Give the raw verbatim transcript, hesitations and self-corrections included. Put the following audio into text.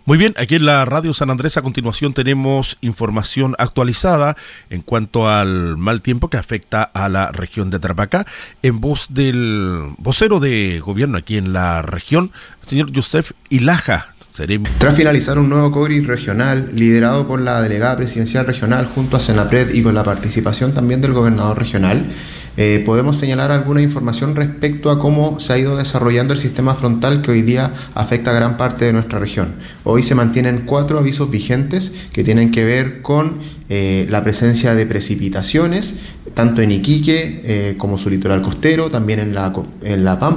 Muy bien, aquí en la Radio San Andrés a continuación tenemos información actualizada en cuanto al mal tiempo que afecta a la región de Tarapacá, en voz del vocero de gobierno aquí en la región, el señor Joseph Ilaja. Tras finalizar un nuevo C O GRI regional liderado por la delegada presidencial regional junto a Senapred y con la participación también del gobernador regional, eh, podemos señalar alguna información respecto a cómo se ha ido desarrollando el sistema frontal que hoy día afecta a gran parte de nuestra región. Hoy se mantienen cuatro avisos vigentes que tienen que ver con eh, la presencia de precipitaciones, tanto en Iquique eh, como su litoral costero, también en la, en la Pampa